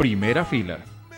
Primera fila.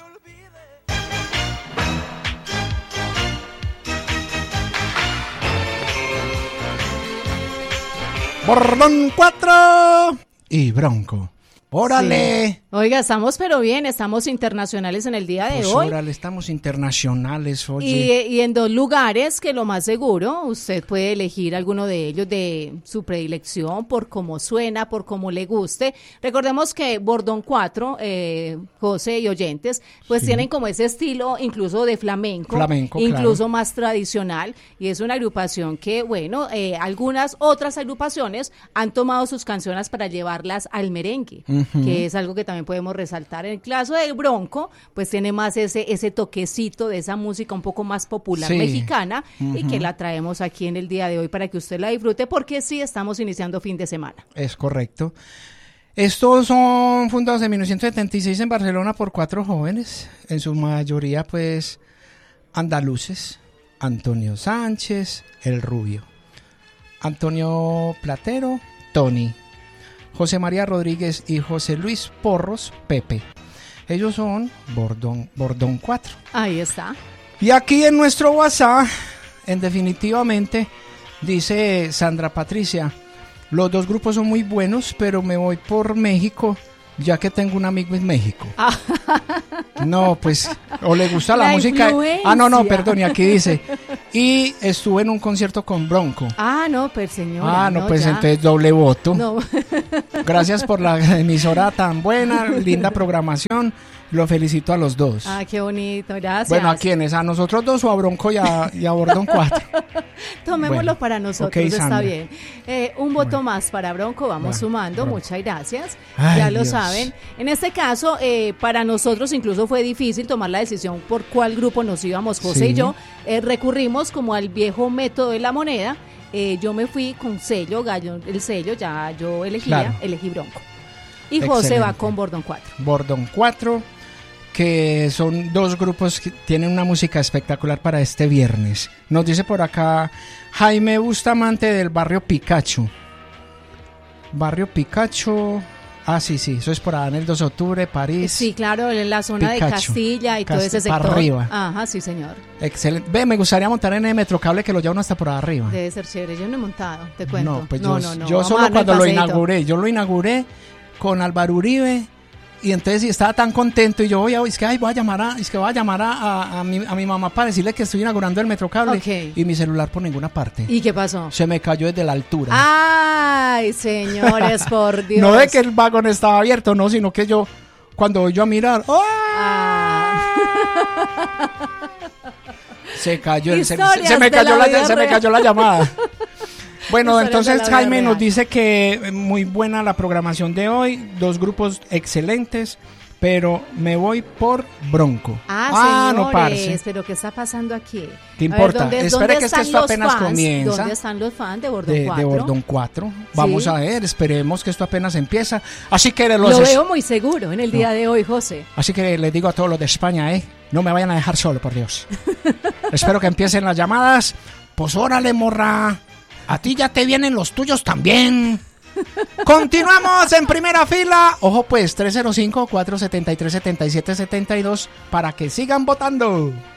Bordón 4 y Bronco. ¡Órale! Sí. Oiga, estamos pero bien, estamos internacionales en el día de hoy. Órale, estamos internacionales, oye. Y en 2 lugares que lo más seguro, usted puede elegir alguno de ellos de su predilección, por cómo suena, por cómo le guste. Recordemos que Bordón 4, José y oyentes, pues tienen como ese estilo incluso de flamenco incluso claro, más tradicional, y es una agrupación que, bueno, algunas otras agrupaciones han tomado sus canciones para llevarlas al merengue, que es algo que también podemos resaltar. En el caso del Bronco, pues tiene más ese toquecito de esa música un poco más popular mexicana, y que la traemos aquí en el día de hoy para que usted la disfrute, porque sí estamos iniciando fin de semana. Es correcto. Estos son fundados en 1976 en Barcelona por 4 jóvenes, en su mayoría pues andaluces: Antonio Sánchez, el Rubio; Antonio Platero, Tony; José María Rodríguez y José Luis Porros, Pepe. Ellos son Bordón 4. Ahí está. Y aquí en nuestro WhatsApp, definitivamente, dice Sandra Patricia: los 2 grupos son muy buenos, pero me voy por México, ya que tengo un amigo en México. No, pues, o le gusta la música. Influencia. No, perdón, y aquí dice: y estuve en un concierto con Bronco. No, pues señora. Pues ya. Entonces doble voto. No. Gracias por la emisora tan buena, linda programación. Lo felicito a los 2. Qué bonito, gracias. Bueno, ¿a quiénes? ¿A nosotros 2 o a Bronco y a Bordón 4? Tomémoslo para nosotros, okay, está Sandra. Bien. Un voto más para Bronco, vamos sumando, muchas gracias. Ay, ya lo Dios. saben. En este caso, para nosotros incluso fue difícil tomar la decisión por cuál grupo nos íbamos, José y yo. Recurrimos como al viejo método de la moneda. Yo me fui con sello, el sello, ya yo elegí Bronco. Y José Excelente. va con Bordón 4. Bordón 4, que son 2 grupos que tienen una música espectacular para este viernes. Nos dice por acá Jaime Bustamante del barrio Picacho. Barrio Picacho. Sí, eso es por allá en el 2 de octubre, París. Sí, claro, en la zona Picacho, de Castilla y todo ese sector. Para arriba. Ajá, sí, señor. Excelente. Me gustaría montar en el Metrocable, que lo lleva uno hasta por arriba. Debe ser chévere, yo no he montado, te cuento. No, pues no. Yo solo cuando lo inauguré. Yo lo inauguré con Álvaro Uribe. Y entonces estaba tan contento, y yo voy a llamar a mi mamá para decirle que estoy inaugurando el Metrocable. Okay. Y mi celular por ninguna parte. ¿Y qué pasó? Se me cayó desde la altura. Ay, señores, por Dios. No de que el vagón estaba abierto, no, sino que cuando voy yo a mirar, se cayó se me cayó la llamada. Bueno, entonces Jaime nos dice que muy buena la programación de hoy, 2 grupos excelentes, pero me voy por Bronco. Señores, no, parce. pero ¿qué está pasando aquí? ¿Qué importa? Espere que esto apenas comienza. ¿Dónde están los fans de Bordón 4? De Bordón 4. Vamos a ver, esperemos que esto apenas empieza. Así que lo veo muy seguro en el día de hoy, José. Así que les digo a todos los de España, no me vayan a dejar solo, por Dios. Espero que empiecen las llamadas. Pues órale, morra. A ti ya te vienen los tuyos también. Continuamos en primera fila. Ojo pues, 305-473-7772 para que sigan votando.